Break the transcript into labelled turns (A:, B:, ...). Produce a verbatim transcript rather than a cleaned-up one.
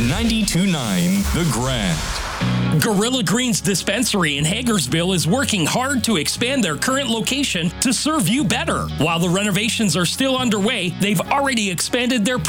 A: ninety-two point nine The Grand.
B: Gorilla Greens Dispensary in Hagersville is working hard to expand their current location to serve you better. While the renovations are still underway, they've already expanded their